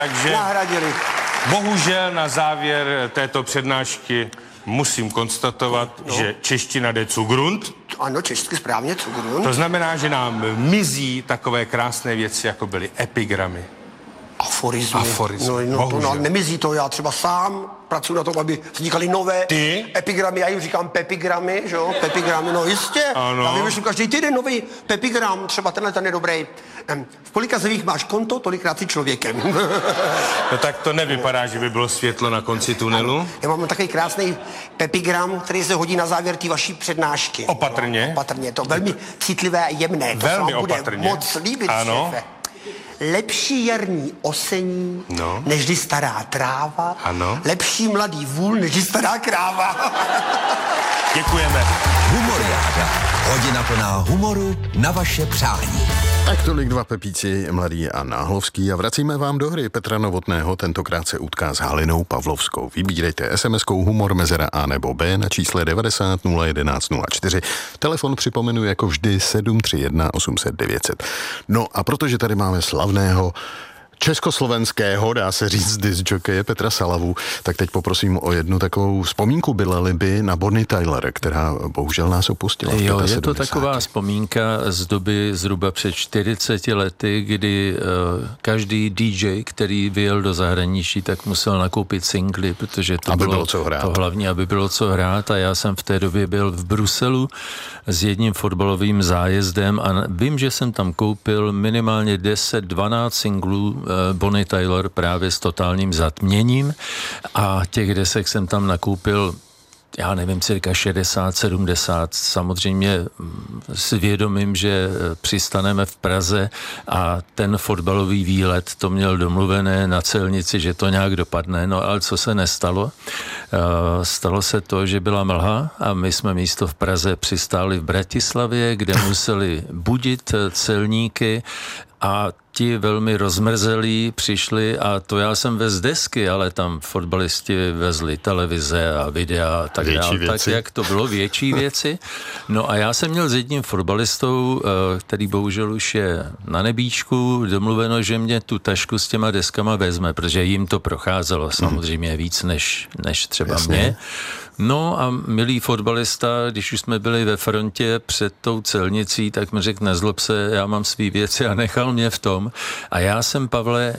Takže nahradili. Bohužel na závěr této přednášky musím konstatovat, že čeština jde Zugrund. Ano, česky správně, Zugrund. To znamená, že nám mizí takové krásné věci, jako byly epigramy. Aforizmy. Bohužel. Nemizí to, já třeba sám pracuji na tom, aby vznikaly nové epigramy, já jim říkám pepigramy, že jo, pepigramy, no jistě. Ano. Já vymýšlím každý týden nový pepigram, třeba tenhle ten je dobrý. V kolika zemích máš konto, tolikrát si člověkem. No tak to nevypadá, že by bylo světlo na konci tunelu. Já mám takový krásný pepigram, který se hodí na závěr té vaší přednášky. Opatrně. No, opatrně, to velmi citlivé a jemné. To velmi se vám bude opatrně. moc líbit, ano. šéfe. Lepší jarní osení, nežli stará tráva. Ano. Lepší mladý vůl, nežli stará kráva. Děkujeme. Humoriáda. Hodina plná humoru na vaše přání. Tak tolik dva Pepíci, Mladý a Náhlovský, a vracíme vám do hry Petra Novotného, tentokrát se utká s Halinou Pavlovskou. Vybírejte SMS-kou humor mezera A nebo B na čísle 90 011 04. Telefon připomenu jako vždy 731 800 900. No a protože tady máme slavného československého, dá se říct, discjokeje Petra Salavu, tak teď poprosím o jednu takovou vzpomínku Bylely by na Bonnie Tyler, která bohužel nás opustila. Jo, je to taková vzpomínka z doby zhruba před 40 lety, kdy každý DJ, který vyjel do zahraničí, tak musel nakoupit singly, protože to bylo co hrát. To hlavní, aby bylo co hrát, a já jsem v té době byl v Bruselu s jedním fotbalovým zájezdem a vím, že jsem tam koupil minimálně 10-12 singlů Bonnie Tyler právě s totálním zatměním, a těch desek jsem tam nakoupil, já nevím, cirka 60, 70, samozřejmě s vědomím, že přistaneme v Praze a ten fotbalový výlet to měl domluvené na celnici, že to nějak dopadne, no ale co se nestalo? Stalo se to, že byla mlha a my jsme místo v Praze přistáli v Bratislavě, kde museli budit celníky, a ti velmi rozmrzelí přišli, a to já jsem vez desky, ale tam fotbalisti vezli televize a videa a tak dále. Tak jak to bylo, větší věci. No a já jsem měl s jedním fotbalistou, který bohužel už je na nebíčku, domluveno, že mě tu tašku s těma deskama vezme, protože jim to procházelo samozřejmě víc než třeba mě. No a milý fotbalista, když už jsme byli ve frontě před tou celnicí, tak mi řekl, nezlob se, já mám svý věci, a nechal mě v tom. A já jsem, Pavle,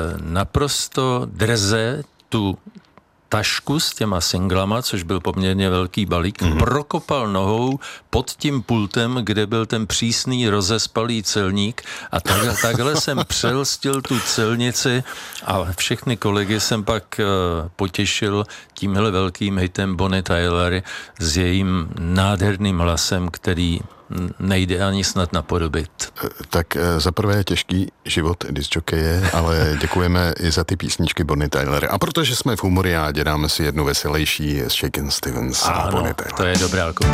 naprosto drze tu tašku s těma singlama, což byl poměrně velký balík, prokopal nohou pod tím pultem, kde byl ten přísný rozespalý celník, a takhle jsem přelstil tu celnici a všechny kolegy jsem pak potěšil tímhle velkým hitem Bonnie Tyler s jejím nádherným hlasem, který nejde ani snad napodobit. Tak za prvé těžký život discjokeje, ale děkujeme i za ty písničky Bonnie Tyler. A protože jsme v humoriádě, dáme si jednu veselější s Shakin' Stevens a Bonnie Tyler. To je dobrá kopie.